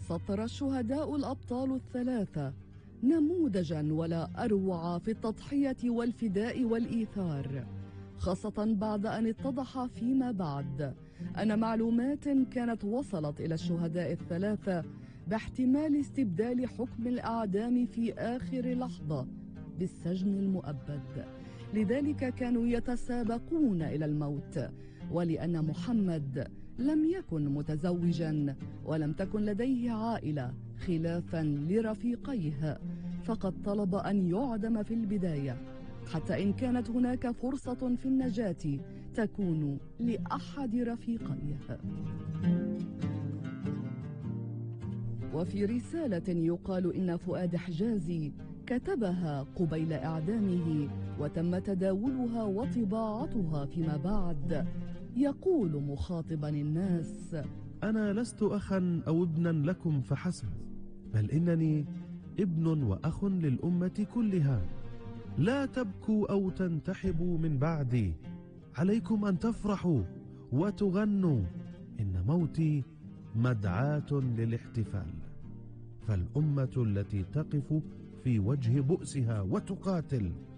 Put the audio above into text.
سطر الشهداء الأبطال الثلاثة نموذجا ولا أروع في التضحية والفداء والإيثار، خاصة بعد أن اتضح فيما بعد أن معلومات كانت وصلت إلى الشهداء الثلاثة باحتمال استبدال حكم الإعدام في آخر لحظة بالسجن المؤبد. لذلك كانوا يتسابقون إلى الموت، ولأن محمد لم يكن متزوجا ولم تكن لديه عائلة خلافا لرفيقيه، فقد طلب أن يعدم في البداية، حتى إن كانت هناك فرصة في النجاة تكون لأحد رفيقيه. وفي رسالة يقال إن فؤاد حجازي كتبها قبيل إعدامه وتم تداولها وطباعتها فيما بعد، يقول مخاطبا الناس: أنا لست أخا أو ابنا لكم فحسب، بل إنني ابن وأخ للأمة كلها. لا تبكوا أو تنتحبوا من بعدي، عليكم أن تفرحوا وتغنوا، إن موتي مدعاة للاحتفال. فالأمة التي تقف في وجه بؤسها وتقاتل